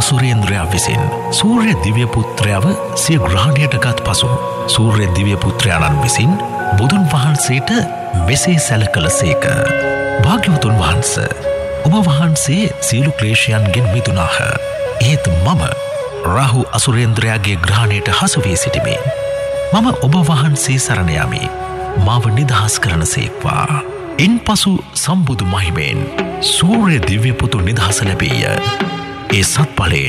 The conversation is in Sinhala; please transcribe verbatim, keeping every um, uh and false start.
අසුරේන්ද්‍රයා විසින් සූර්ය දිව්‍ය පුත්‍රයව සිය ග්‍රහණයට ගත් පසු සූර්ය දිව්‍ය පුත්‍රයාණන් විසින් බුදුන් වහන්සේට මෙසේ සැලකලසේක. භාග්‍යවතුන් වහන්ස, ඔබ වහන්සේ සියලු ක්ලේශයන්ගෙන් මිදුනාහ. ඒත් මම රාහු අසුරේන්ද්‍රයාගේ ග්‍රහණයට හසුවී සිටිමි. මම ඔබ වහන්සේ සරණ යමි. මාව නිදහස් කරන සේක්වා. ඉන් පසු සම්බුදු මහිමයෙන් සූර්ය දිව්‍ය පුතු නිදහස ලැබීය. ඒ සත්ඵලයෙන්